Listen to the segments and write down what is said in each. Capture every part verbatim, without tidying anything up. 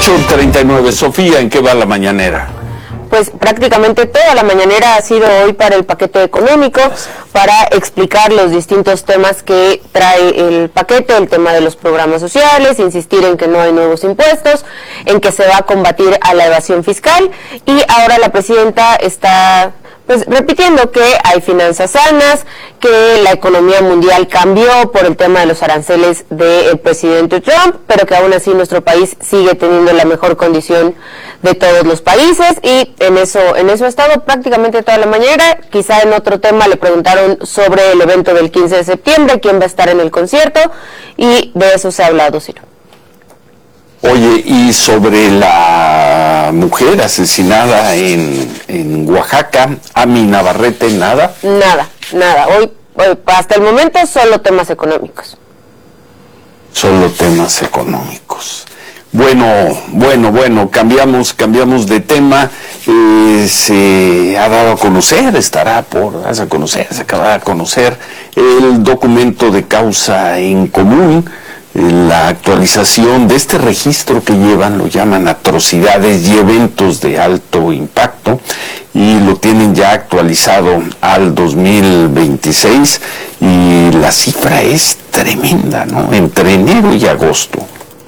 ocho treinta y nueve. Sofía, ¿en qué va la mañanera? Pues prácticamente toda la mañanera ha sido hoy para el paquete económico, para explicar los distintos temas que trae el paquete, el tema de los programas sociales, insistir en que no hay nuevos impuestos, en que se va a combatir a la evasión fiscal, y ahora la presidenta está pues repitiendo que hay finanzas sanas, que la economía mundial cambió por el tema de los aranceles del presidente Trump, pero que aún así nuestro país sigue teniendo la mejor condición de todos los países, y en eso en eso ha estado prácticamente toda la mañana. Quizá en otro tema le preguntaron sobre el evento del quince de septiembre, quién va a estar en el concierto, y de eso se ha hablado, Ciro. Oye, y sobre la mujer asesinada en, en Oaxaca, Ami Navarrete, ¿nada? Nada, nada. Hoy, hoy, hasta el momento, solo temas económicos. Solo temas económicos. Bueno, bueno, bueno, cambiamos, cambiamos de tema. Eh, se ha dado a conocer, estará por darse a conocer, se acaba de conocer el documento de causa en común. La actualización de este registro que llevan, lo llaman atrocidades y eventos de alto impacto, y lo tienen ya actualizado al dos mil veintiséis, y la cifra es tremenda, ¿no? Entre enero y agosto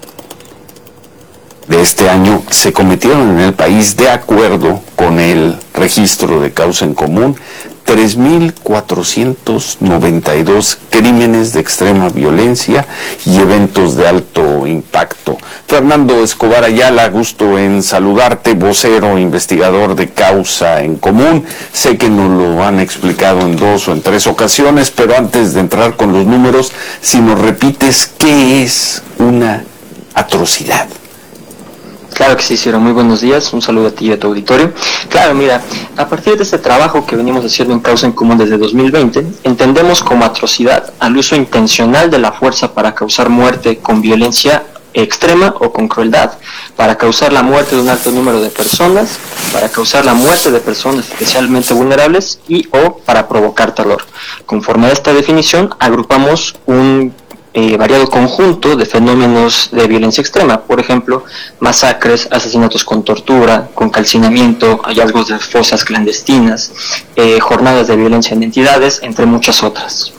de este año se cometieron en el país, de acuerdo con el registro de causa en común, tres mil cuatrocientos noventa y dos crímenes de extrema violencia y eventos de alto impacto. Fernando Escobar Ayala, gusto en saludarte, vocero, investigador de causa en común. Sé que nos lo han explicado en dos o en tres ocasiones, pero antes de entrar con los números, si nos repites, ¿qué es una atrocidad? Claro que sí, Ciro, muy buenos días, un saludo a ti y a tu auditorio. Claro, mira, a partir de este trabajo que venimos haciendo en Causa en Común desde dos mil veinte, entendemos como atrocidad al uso intencional de la fuerza para causar muerte con violencia extrema o con crueldad, para causar la muerte de un alto número de personas, para causar la muerte de personas especialmente vulnerables y o para provocar terror. Conforme a esta definición, agrupamos un Eh, variado conjunto de fenómenos de violencia extrema, por ejemplo, masacres, asesinatos con tortura, con calcinamiento, hallazgos de fosas clandestinas, eh, jornadas de violencia en entidades, entre muchas otras.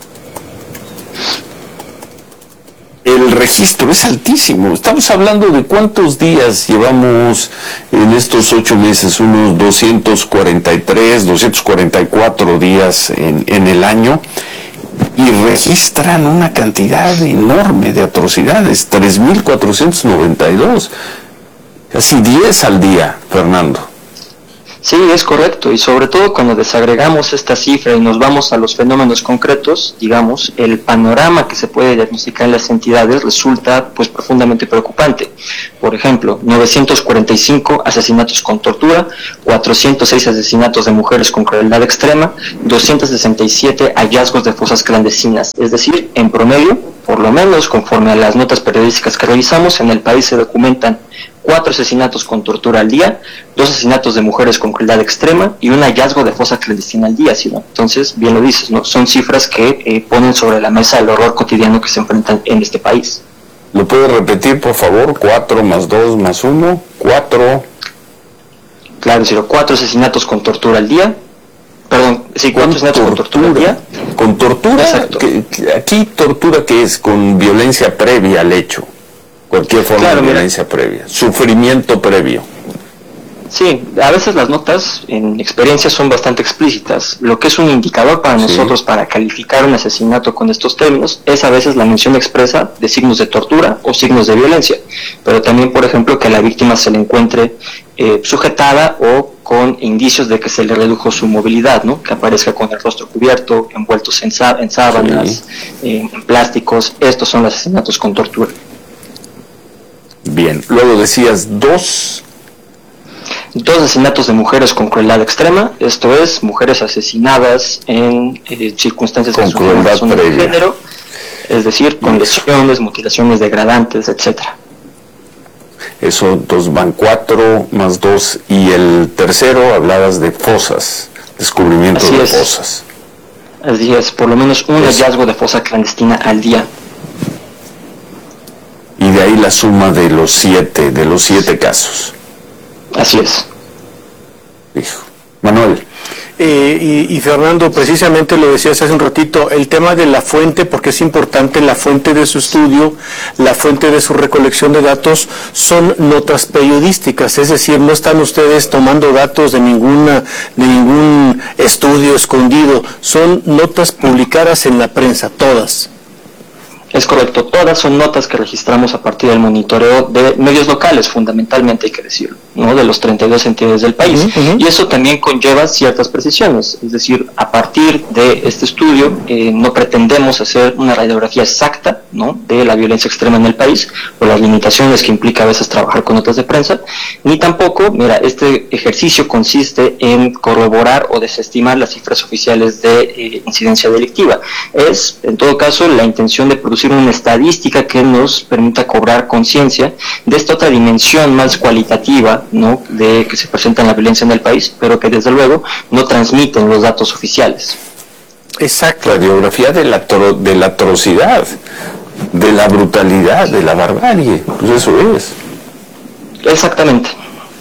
El registro es altísimo. Estamos hablando de cuántos días llevamos en estos ocho meses, unos doscientos cuarenta y tres, doscientos cuarenta y cuatro días en, en el año. Y registran una cantidad enorme de atrocidades, tres mil cuatrocientos noventa y dos, casi diez al día, Fernando. Sí, es correcto, y sobre todo cuando desagregamos esta cifra y nos vamos a los fenómenos concretos, digamos, el panorama que se puede diagnosticar en las entidades resulta pues profundamente preocupante. Por ejemplo, novecientos cuarenta y cinco asesinatos con tortura, cuatrocientos seis asesinatos de mujeres con crueldad extrema, doscientos sesenta y siete hallazgos de fosas clandestinas, es decir, en promedio, por lo menos conforme a las notas periodísticas que revisamos, en el país se documentan cuatro asesinatos con tortura al día, dos asesinatos de mujeres con crueldad extrema y un hallazgo de fosa clandestina al día, ¿sí, no? Entonces, bien lo dices, ¿no? Son cifras que eh, ponen sobre la mesa el horror cotidiano que se enfrentan en este país. ¿Lo puedes repetir, por favor? Cuatro más dos más uno, cuatro. Claro, Ciro, cuatro asesinatos con tortura al día. Perdón, sí, cuatro asesinatos con tortura al día. ¿Con tortura? Exacto. ¿Qué, aquí tortura qué es? Con violencia previa al hecho. Cualquier forma claro, de violencia mira. previa, sufrimiento previo. Sí, a veces las notas en experiencias son bastante explícitas. Lo que es un indicador para sí. nosotros para calificar un asesinato con estos términos es a veces la mención expresa de signos de tortura o signos de violencia, pero también, por ejemplo, que a la víctima se le encuentre eh, sujetada o con indicios de que se le redujo su movilidad, ¿no? Que aparezca con el rostro cubierto, envueltos en, sá- en sábanas, sí. eh, en plásticos. Estos son los asesinatos con tortura. Bien, luego decías dos... Dos asesinatos de mujeres con crueldad extrema, esto es, mujeres asesinadas en eh, circunstancias con de crueldad su de género, es decir, con lesiones, mutilaciones degradantes, etcétera. Eso, dos van cuatro más dos, y el tercero hablabas de fosas, descubrimiento Así de es. fosas. Así es, por lo menos un es. hallazgo de fosa clandestina al día. Y de ahí la suma de los siete, de los siete casos. Así es. Hijo. Manuel. Eh, y, y Fernando, precisamente lo decías hace un ratito, el tema de la fuente, porque es importante la fuente de su estudio, la fuente de su recolección de datos, son notas periodísticas, es decir, no están ustedes tomando datos de ninguna, de ningún estudio escondido, son notas publicadas en la prensa, todas. Es correcto, todas son notas que registramos a partir del monitoreo de medios locales, fundamentalmente hay que decirlo, ¿no? De los treinta y dos entidades del país. Uh-huh, uh-huh. Y eso también conlleva ciertas precisiones, es decir, a partir de este estudio eh, no pretendemos hacer una radiografía exacta, ¿no?, de la violencia extrema en el país, por las limitaciones que implica a veces trabajar con notas de prensa, ni tampoco, mira, este ejercicio consiste en corroborar o desestimar las cifras oficiales de eh, incidencia delictiva. Es, en todo caso, la intención de producir una estadística que nos permita cobrar conciencia de esta otra dimensión más cualitativa, ¿no?, de que se presenta en la violencia en el país, pero que desde luego no transmiten los datos oficiales. Exacto, radiografía de la, atro de la atrocidad, de la brutalidad, de la barbarie, pues eso es. Exactamente.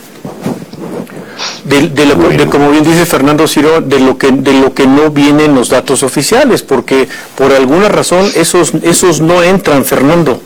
De, de, lo, bueno. de como bien dice Fernando Ciro, de lo que de lo que no vienen los datos oficiales, porque por alguna razón esos esos no entran, Fernando.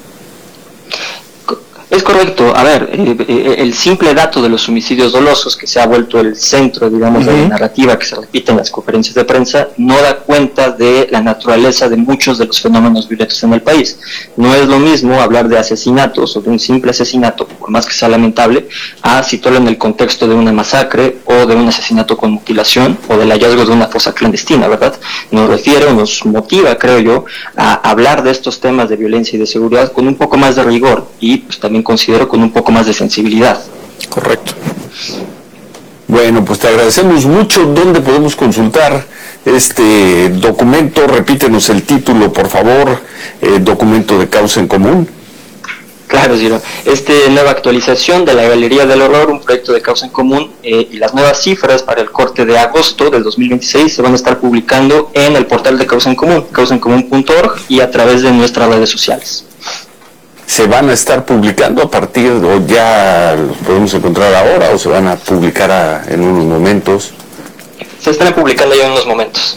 Es correcto. A ver, eh, el simple dato de los homicidios dolosos, que se ha vuelto el centro, digamos, uh-huh. de la narrativa que se repite en las conferencias de prensa, no da cuenta de la naturaleza de muchos de los fenómenos violentos en el país. No es lo mismo hablar de asesinatos o de un simple asesinato, por más que sea lamentable, a situarlo en el contexto de una masacre o de un asesinato con mutilación o del hallazgo de una fosa clandestina, ¿verdad? Nos refiere o nos motiva, creo yo, a hablar de estos temas de violencia y de seguridad con un poco más de rigor y pues también considero con un poco más de sensibilidad. Correcto. Bueno, pues te agradecemos mucho. ¿Dónde podemos consultar este documento? Repítenos el título, por favor. Eh, documento de Causa en Común. Claro, Ciro. Esta nueva actualización de la Galería del Horror, un proyecto de Causa en Común, eh, y las nuevas cifras para el corte de agosto del dos mil veintiséis se van a estar publicando en el portal de Causa en Común, causa en común punto org, y a través de nuestras redes sociales. ¿Se van a estar publicando a partir, o ya los podemos encontrar ahora, o se van a publicar a, en unos momentos? Se están publicando ya en unos momentos.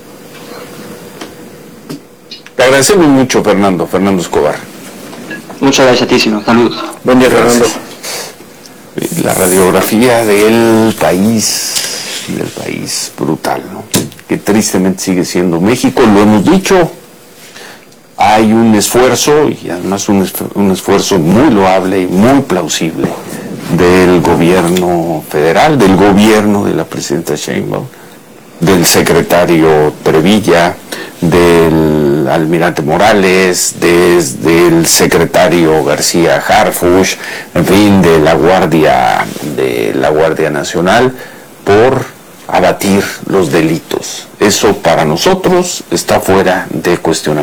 Te agradecemos mucho, Fernando, Fernando Escobar. Muchas gracias a ti, Sino. Saludos. Buen día, Fernando. La radiografía del país, del país brutal, ¿no? Que tristemente sigue siendo México, lo hemos dicho. Hay un esfuerzo, y además un, un esfuerzo muy loable y muy plausible del gobierno federal, del gobierno de la presidenta Sheinbaum, del secretario Trevilla, del almirante Morales, desde el secretario García Harfuch, en fin, de la Guardia, de la Guardia Nacional, por abatir los delitos. Eso para nosotros está fuera de cuestionamiento.